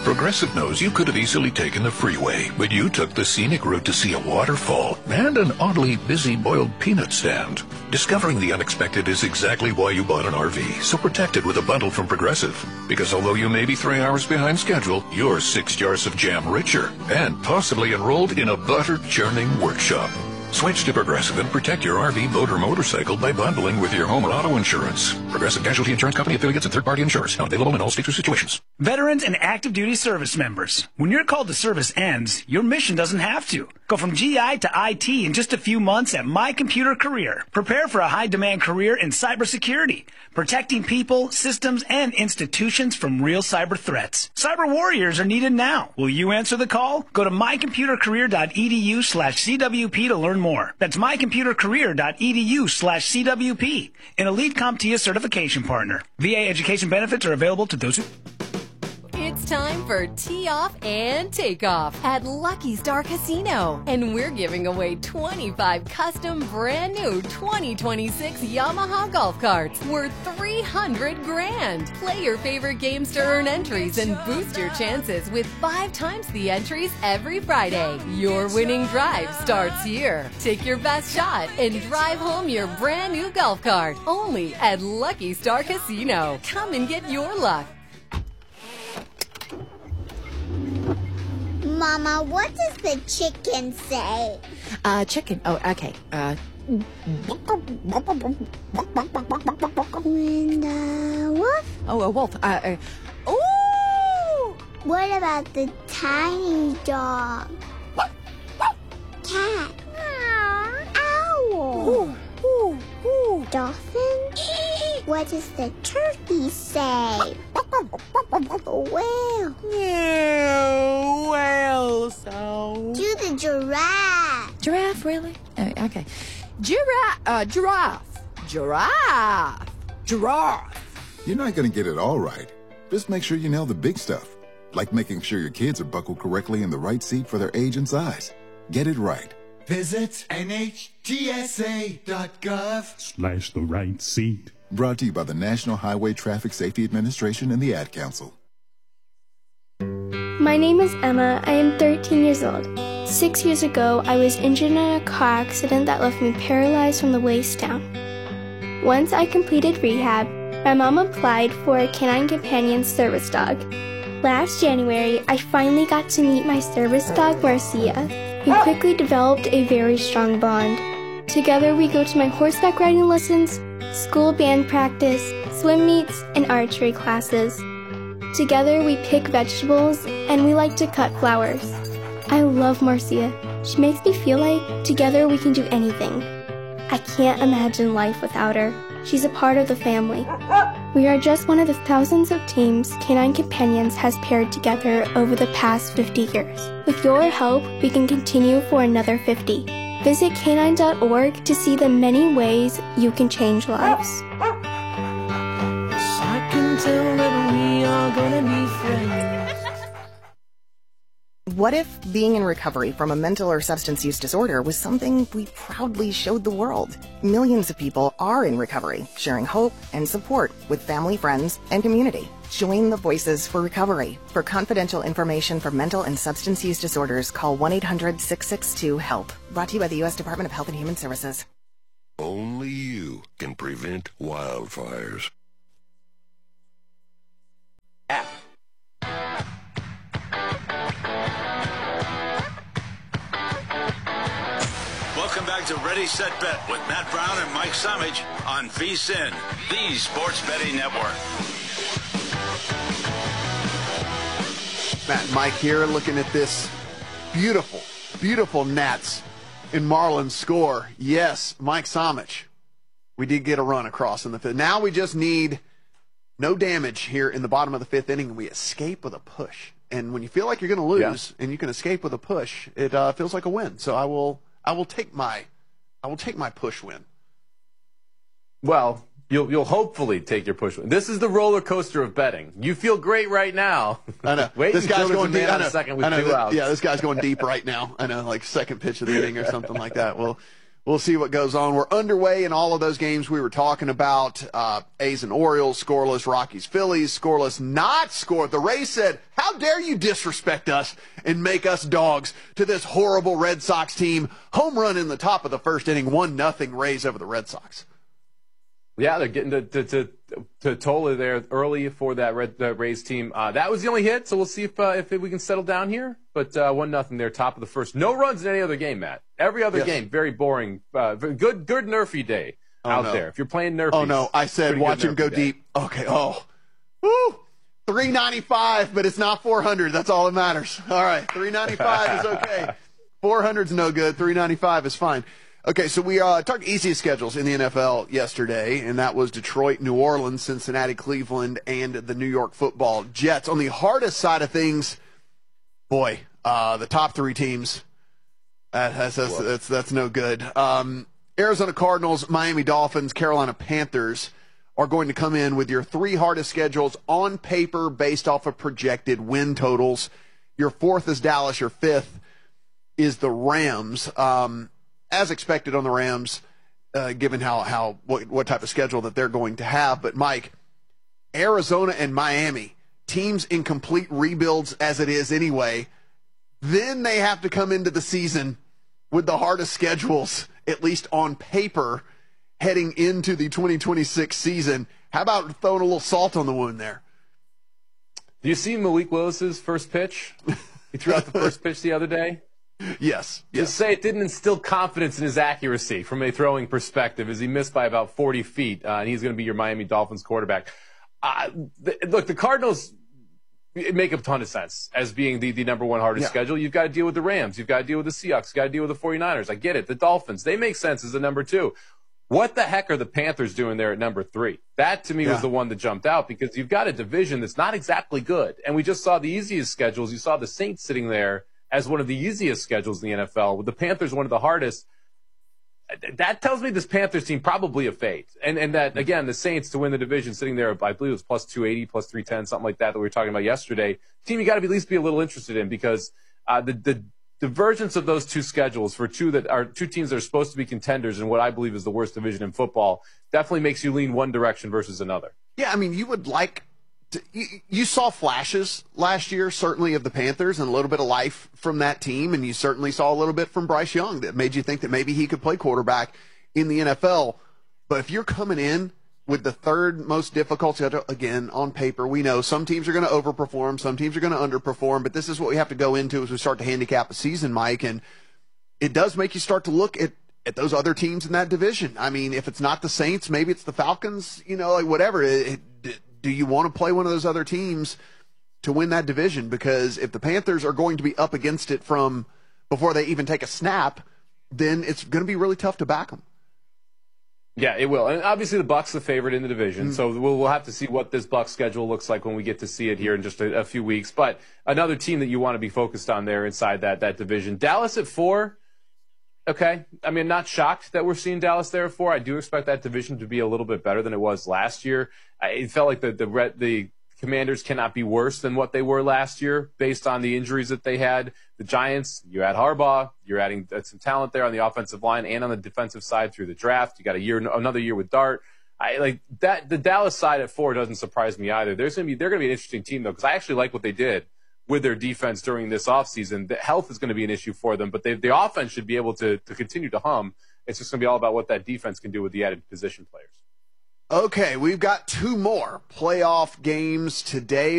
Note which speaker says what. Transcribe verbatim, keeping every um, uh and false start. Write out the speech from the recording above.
Speaker 1: Progressive knows you could have easily taken the freeway, but you took the scenic route to see a waterfall and an oddly busy boiled peanut stand. Discovering the unexpected is exactly why you bought an R V, so protect it with a bundle from Progressive. Because although you may be three hours behind schedule, you're six jars of jam richer and possibly enrolled in a butter-churning workshop. Switch to Progressive and protect your R V, boat, or motorcycle by bundling with your home or auto insurance. Progressive Casualty Insurance Company affiliates and third-party insurers. Not available in all states or situations.
Speaker 2: Veterans and active duty service members. When your call to service ends, your mission doesn't have to. Go from G I to I T in just a few months at My Computer Career. Prepare for a high-demand career in cybersecurity, protecting people, systems, and institutions from real cyber threats. Cyber warriors are needed now. Will you answer the call? Go to mycomputercareer.edu slash CWP to learn more. That's mycomputercareer.edu slash CWP. An Elite CompTIA certification partner. V A education benefits are available to those who...
Speaker 3: It's time for Tee Off and Takeoff at Lucky Star Casino. And we're giving away twenty-five custom brand new twenty twenty-six Yamaha golf carts worth three hundred grand. Play your favorite games to earn entries and boost your chances with five times the entries every Friday. Your winning drive starts here. Take your best shot and drive home your brand new golf cart. Only at Lucky Star Casino. Come and get your luck.
Speaker 4: Mama, what does the chicken say?
Speaker 5: Uh, chicken. Oh, okay. Uh.
Speaker 4: And the wolf?
Speaker 5: Oh, a wolf. Uh. uh ooh!
Speaker 4: What about the tiny dog? Cat? Owl?
Speaker 5: Ooh, ooh, ooh.
Speaker 4: Dolphin? What does the turkey say? A whale?
Speaker 5: Yeah, whale sound.
Speaker 4: Do the giraffe.
Speaker 5: Giraffe, really? Oh, okay. Giraffe. Uh, giraffe. Giraffe. Giraffe.
Speaker 6: You're not going to get it all right. Just make sure you nail the big stuff, like making sure your kids are buckled correctly in the right seat for their age and size. Get it right.
Speaker 7: Visit N H T S A dot gov
Speaker 8: slash the right seat.
Speaker 6: Brought to you by the National Highway Traffic Safety Administration and the Ad Council.
Speaker 9: My name is Emma. I am thirteen years old. Six years ago, I was injured in a car accident that left me paralyzed from the waist down. Once I completed rehab, my mom applied for a Canine Companion service dog. Last January, I finally got to meet my service dog, Marcia. We quickly developed a very strong bond. Together, we go to my horseback riding lessons, school band practice, swim meets, and archery classes. Together, we pick vegetables, and we like to cut flowers. I love Marcia. She makes me feel like together we can do anything. I can't imagine life without her. She's a part of the family. We are just one of the thousands of teams Canine Companions has paired together over the past fifty years. With your help, we can continue for another fifty. Visit canine dot org to see the many ways you can change lives.
Speaker 10: I can tell that we are gonna be friends.
Speaker 11: What if being in recovery from a mental or substance use disorder was something we proudly showed the world? Millions of people are in recovery, sharing hope and support with family, friends, and community. Join the Voices for Recovery. For confidential information for mental and substance use disorders, call one eight hundred six six two HELP. Brought to you by the U S Department of Health and Human Services.
Speaker 12: Only you can prevent wildfires.
Speaker 13: App.
Speaker 14: Welcome back to Ready, Set, Bet with Matt Brown and Mike Samich on V S I N, the Sports Betting Network.
Speaker 15: Matt and Mike here looking at this beautiful, beautiful Nats and Marlins score. Yes, Mike Samich. We did get a run across in the fifth. Now we just need no damage here in the bottom of the fifth inning, and we escape with a push. And when you feel like you're going to lose yeah. and you can escape with a push, it uh, feels like a win. So I will... I will take my, I will take my push win.
Speaker 13: Well, you'll you'll hopefully take your push win. This is the roller coaster of betting. You feel great right now.
Speaker 15: I know.
Speaker 13: Wait
Speaker 15: this guy's going deep. I know.
Speaker 13: Second with
Speaker 15: I know.
Speaker 13: Two outs.
Speaker 15: Yeah, this guy's going deep right now. I know, like second pitch of the inning or something like that. We'll we'll see what goes on. We're underway in all of those games we were talking about. Uh, A's and Orioles, scoreless. Rockies, Phillies, scoreless. Not score. The Rays said, how dare you disrespect us and make us dogs to this horrible Red Sox team. Home run in the top of the first inning, one nothing Rays over the Red Sox.
Speaker 13: Yeah, they're getting to, to, to, to Tola there early for that Red uh, Rays team. Uh, that was the only hit, so we'll see if uh, if we can settle down here. But uh, one nothing there, top of the first. No runs in any other game, Matt. Every other
Speaker 15: yes.
Speaker 13: game, very boring. Uh, good good Nerfy day
Speaker 15: oh,
Speaker 13: out
Speaker 15: no.
Speaker 13: there. If you're playing Nerfy.
Speaker 15: Oh, no, I said watch him go day. deep. Okay, oh. Woo! three ninety-five, but it's not four hundred. That's all that matters. All right, three ninety-five is okay. four hundred's no good. three ninety-five is fine. Okay, so we uh, talked easiest schedules in the N F L yesterday, and that was Detroit, New Orleans, Cincinnati, Cleveland, and the New York Football Jets. On the hardest side of things, boy, uh, the top three teams, uh, that's, that's, that's, that's no good. Um, Arizona Cardinals, Miami Dolphins, Carolina Panthers are going to come in with your three hardest schedules on paper based off of projected win totals. Your fourth is Dallas. Your fifth is the Rams. Um, as expected on the Rams, uh, given how, how what, what type of schedule that they're going to have. But, Mike, Arizona and Miami, teams in complete rebuilds as it is anyway, then they have to come into the season with the hardest schedules, at least on paper, heading into the twenty twenty-six season. How about throwing a little salt on the wound there?
Speaker 13: Do you see Malik Willis's first pitch? He threw out the first pitch the other day.
Speaker 15: Yes.
Speaker 13: Just
Speaker 15: yes.
Speaker 13: say it didn't instill confidence in his accuracy from a throwing perspective as he missed by about forty feet, uh, and he's going to be your Miami Dolphins quarterback. Uh, th- look, the Cardinals make a ton of sense as being the, the number one hardest
Speaker 15: yeah.
Speaker 13: schedule. You've got to deal with the Rams. You've got to deal with the Seahawks. You've got to deal with the forty-niners. I get it. The Dolphins, they make sense as the number two. What the heck are the Panthers doing there at number three? That, to me,
Speaker 15: yeah.
Speaker 13: was the one that jumped out because you've got a division that's not exactly good. And we just saw the easiest schedules. You saw the Saints sitting there as one of the easiest schedules in the N F L, with the Panthers one of the hardest. That tells me this Panthers team probably a fade. And and that, again, the Saints to win the division sitting there, I believe it was plus two eighty, plus three ten, something like that that we were talking about yesterday. Team you got to at least be a little interested in because uh, the, the divergence of those two schedules for two that are two teams that are supposed to be contenders in what I believe is the worst division in football definitely makes you lean one direction versus another.
Speaker 15: Yeah, I mean, you would like to, you, you saw flashes last year, certainly, of the Panthers and a little bit of life from that team, and you certainly saw a little bit from Bryce Young that made you think that maybe he could play quarterback in the N F L. But if you're coming in with the third most difficult schedule, again, on paper, we know some teams are going to overperform, some teams are going to underperform, but this is what we have to go into as we start to handicap a season, Mike, and it does make you start to look at, at those other teams in that division. I mean, if it's not the Saints, maybe it's the Falcons, you know, like whatever. It, it, do you want to play one of those other teams to win that division? Because if the Panthers are going to be up against it from before they even take a snap, then it's going to be really tough to back them.
Speaker 13: Yeah, it will. And obviously the Bucs the favorite in the division, mm. so we'll, we'll have to see what this Bucs schedule looks like when we get to see it here in just a, a few weeks. But another team that you want to be focused on there inside that, that division. Dallas at four, okay. I mean, not shocked that we're seeing Dallas there at four. I do expect that division to be a little bit better than it was last year. It felt like the the the Commanders cannot be worse than what they were last year based on the injuries that they had. The Giants, you add Harbaugh, you're adding some talent there on the offensive line and on the defensive side through the draft. You got a year, another year with Dart. I like that. The Dallas side at four doesn't surprise me either. There's gonna be they're gonna be an interesting team though because I actually like what they did with their defense during this offseason. The health is going to be an issue for them, but they, the offense should be able to to continue to hum. It's just going to be all about what that defense can do with the added position players.
Speaker 15: Okay, we've got two more playoff games today.